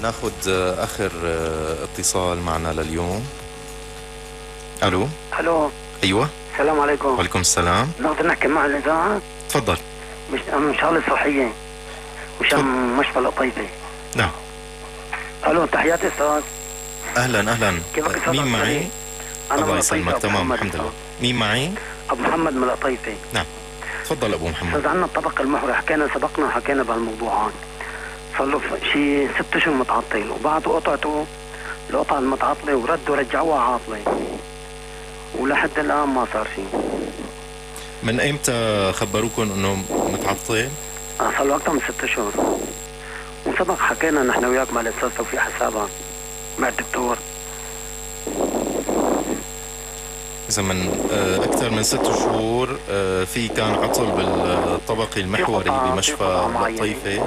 ناخذ آخر اتصال معنا لليوم. ألو. أيوة. السلام عليكم. وعليكم السلام. نقدر نحكي مع الإذاعة؟ تفضل. مش شغلة صحية مشان مشفى القطيفة. نعم. ألو، تحياتي أستاذ. أهلا. كيفك؟ مين معي؟ الله يسلمك. تمام الحمد لله. مين معي؟ أبو محمد من القطيفة. نعم تفضل أبو محمد. أستاذ، عنا الطبق المحوري سبقنا وحكينا بهالموضوعات. صار له شي 6 أشهر متعطل، وبعدوا قطعته القطعة المتعطلة وردوا رجعوها عاطلة، ولحد الآن ما صار شيء. من ايمتى خبروكم انه متعطل؟ صار له أكثر من 6 أشهر، وسبق حكينا نحن وياك مع الأستاذ توفيق حسابا مع الدكتور. إذا من أكثر من 6 شهور في كان عطل بالطبق المحوري بمشفى القطيفة.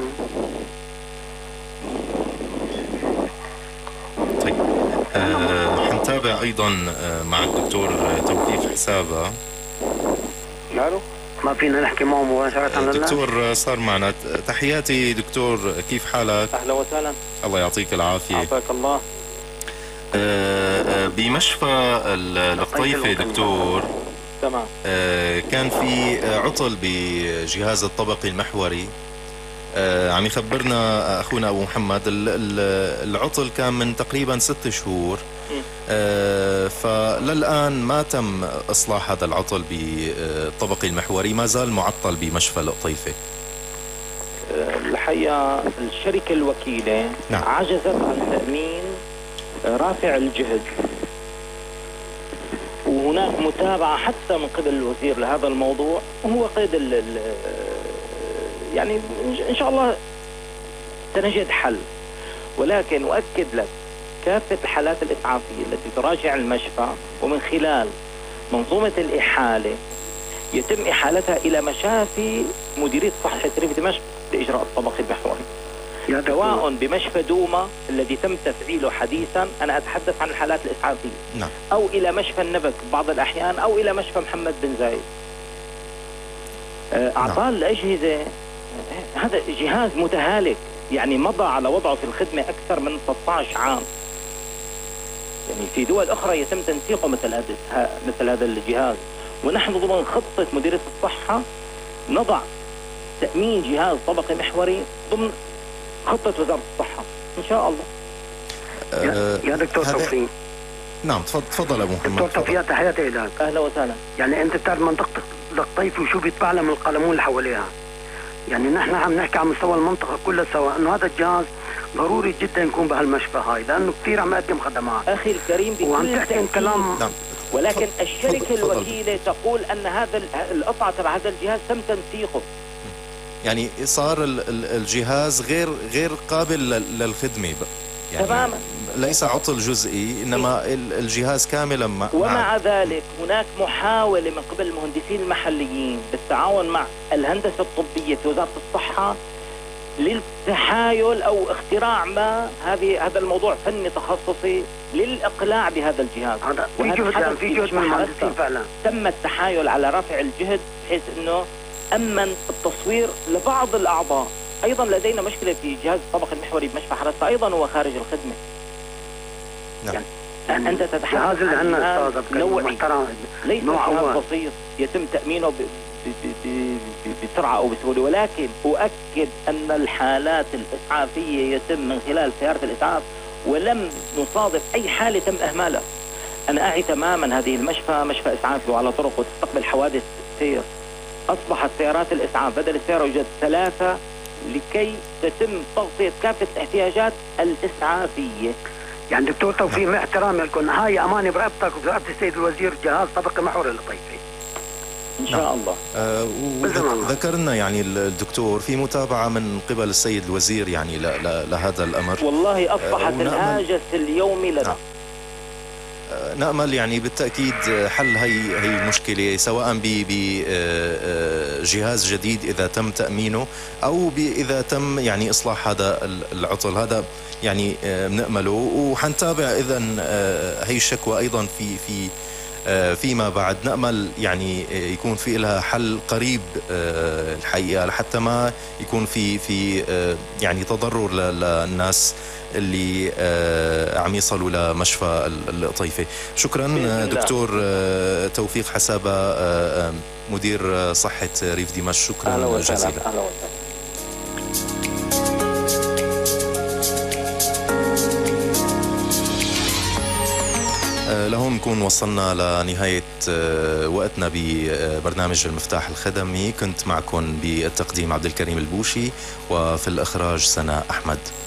طيب حنتابع أيضا مع الدكتور توفيق حسابة. الو، ما فينا نحكي معه مباشرة. دكتور صار معنا. تحياتي دكتور، كيف حالك؟ أهلا وسهلا. الله يعطيك العافية. عافاك الله. بمشفى القطيفة دكتور، تمام. كان في عطل بجهاز الطبق المحوري. عم يخبرنا أخونا أبو محمد العطل كان من تقريبا 6 شهور. فللآن ما تم إصلاح هذا العطل بالطبق المحوري، ما زال معطل بمشفى القطيفة. الحقيقة الشركة الوكيلة نعم. عجزت عن تأمين رافع الجهد، وهناك متابعة حتى من قبل الوزير لهذا الموضوع، وهو قيد يعني إن شاء الله سنجد حل. ولكن أؤكد لك كافة الحالات الإسعافية التي تراجع المشفى ومن خلال منظومة الإحالة يتم إحالتها إلى مشافي مديرية صحة ريف دمشق لإجراء الطبق المحوري، سواء بمشفى دوما الذي تم تفعيله حديثا، أنا أتحدث عن الحالات الإسعافية. نعم. أو إلى مشفى النبك بعض الأحيان، أو إلى مشفى محمد بن زايد. أعطال الأجهزة، هذا جهاز متهالك، يعني مضى على وضعه في الخدمة أكثر من 16 عام. يعني في دول أخرى يتم تنسيقه مثل هذا الجهاز، ونحن ضمن خطة مديرية الصحة نضع تأمين جهاز طبقي محوري ضمن خطة وزارة الصحة إن شاء الله. يا دكتور توفيق. نعم تفضل أبو محمد. دكتور توفيق، تحياتي لك. أهلا وسهلا. يعني أنت بتعرف منطقة القطيفة وشو بيتبع لها من القلمون اللي حواليها. يعني نحن عم نحكي على مستوى المنطقة كلها سوا، إنه هذا الجهاز ضروري جدا يكون بهالمشفى هاي، لأنه كثير عم يقدم خدمات. أخي الكريم بكل تأكيد. كلام. نعم. ولكن الشركة الوكيلة تقول أن هذا القطعة تبع هذا الجهاز تم تنسيقه. يعني صار الجهاز غير قابل للخدمة يعني تماما، ليس عطل جزئي، إنما الجهاز كاملا ومع ذلك هناك محاولة من قبل المهندسين المحليين بالتعاون مع الهندسة الطبية في وزارة الصحة للتحايل أو اختراع هذا الموضوع فني تخصصي للإقلاع بهذا الجهاز. في جهد من المهندسين فعلا. تم التحايل على رفع الجهد بحيث أنه أمن التصوير لبعض الأعضاء. أيضا لدينا مشكلة في جهاز الطبق المحوري بمشفى حرسة، أيضا هو خارج الخدمة. نعم. يعني أنت تتحدث عن جهاز نوعي، ليس جهاز بسيط يتم تأمينه بسرعة أو بسهولة، ولكن أؤكد أن الحالات الإسعافية يتم من خلال سيارة الإسعاف، ولم نصادف أي حالة تم إهمالها. أنا أعي تماما هذه مشفى إسعافي وعلى طرق وتستقبل حوادث سير. أصبحت سيارات الإسعاف بدل السيارة يوجد 3 لكي تتم تغطية كافة الاحتياجات الإسعافية. يعني دكتور توفيق، مع احترامي لكم، هاي أمانة برقبتك وبرقبة السيد الوزير، جهاز طبقي محوري للقطيفة إن شاء الله. ذكرنا يعني الدكتور في متابعة من قبل السيد الوزير يعني لهذا الأمر. والجهاز أصبحت الهاجس اليومي لنا. نأمل يعني بالتأكيد حل هي المشكلة، سواء بجهاز جديد إذا تم تأمينه، أو إذا تم يعني إصلاح هذا العطل. هذا يعني بنأمله، وحنتابع إذن هي الشكوى أيضا في فيما بعد نأمل يعني يكون في لها حل قريب الحقيقة، لحتى ما يكون في يعني تضرر للناس اللي عم يصلوا لمشفى القطيفة. شكرا دكتور توفيق حسابة، مدير صحة ريف دمشق، شكرا جزيلا. لهون نكون وصلنا لنهاية وقتنا ببرنامج المفتاح الخدمي. كنت معكم بالتقديم عبد الكريم البوشي، وفي الإخراج سناء أحمد.